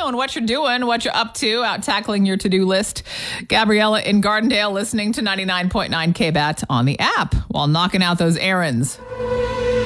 knowing what you're doing, what you're up to, out tackling your to-do list. Gabriella in Gardendale listening to 99.9 KBAT on the app while knocking out those errands.